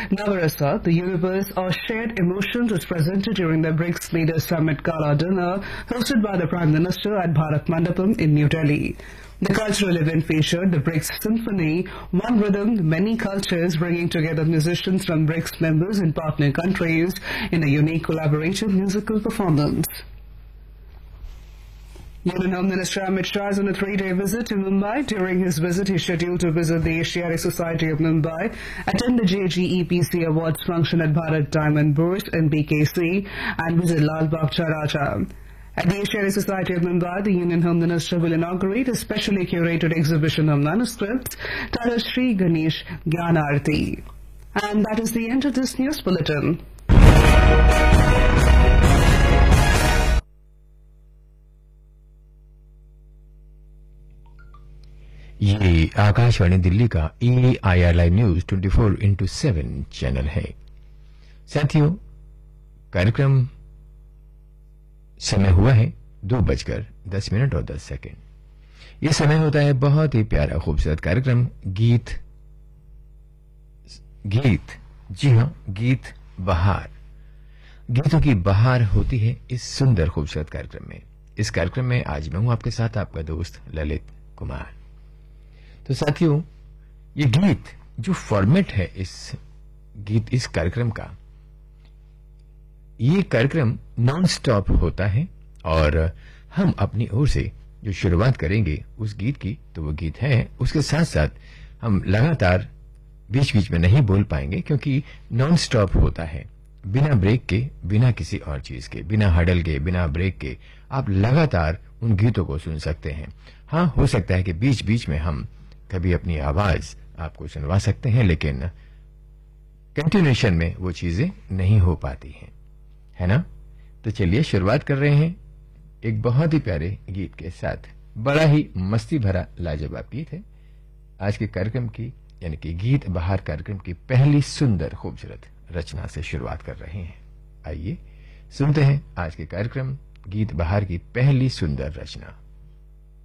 Navarasa, the universe of shared emotions, was presented during the BRICS Leaders Summit Gala dinner hosted by the Prime Minister at Bharat Mandapam in New Delhi. The cultural event featured the BRICS Symphony, one rhythm, many cultures, bringing together musicians from BRICS members and partner countries in a unique collaborative musical performance. Union Home Minister Amit Shah is on a 3-day visit to Mumbai. During his visit, he is scheduled to visit the Asiatic Society of Mumbai, attend the JGEPC Awards function at Bharat Diamond Bourse in BKC, and visit Lal Bagh Raja. At the Asiatic Society of Mumbai, the Union Home Minister will inaugurate a specially curated exhibition of manuscripts titled Sri Ganesh Gyanarti. And that is the end of this news bulletin. ये आकाशवाणी दिल्ली का AIR live news 24/7 channel है। साथियों, कार्यक्रम समय हुआ है 2:10 और 10 second. यह समय होता है बहुत ही प्यारा खूबसूरत कार्यक्रम गीत। जी हां, गीत बहार। गीतों की बहार होती है इस सुंदर खूबसूरत कार्यक्रम में। इस कार्यक्रम में आज मैं हूं आपके साथ, आपका दोस्त ललित कुमार। तो साथियों, ये गीत जो फॉर्मेट है इस कार्यक्रम का, ये कार्यक्रम नॉन स्टॉप होता है और हम अपनी ओर से जो शुरुआत करेंगे उस गीत की, तो वो गीत है। उसके साथ साथ हम लगातार बीच बीच में नहीं बोल पाएंगे क्योंकि नॉन स्टॉप होता है, बिना ब्रेक के, बिना किसी और चीज के, बिना हडल के, बिना ब्रेक के आप लगातार उन गीतों को सुन सकते हैं। हाँ, हो सकता है कि बीच बीच में हम कभी अपनी आवाज आपको सुनवा सकते हैं, लेकिन कंटिन्यूएशन में वो चीजें नहीं हो पाती हैं, है ना? तो चलिए शुरुआत कर रहे हैं एक बहुत ही प्यारे गीत के साथ। बड़ा ही मस्ती भरा लाजवाब गीत है आज के कार्यक्रम की, यानी कि गीत बहार कार्यक्रम की पहली सुंदर खूबसूरत रचना से शुरुआत कर रहे हैं। आइए सुनते हैं आज के कार्यक्रम गीत बहार की पहली सुंदर रचना।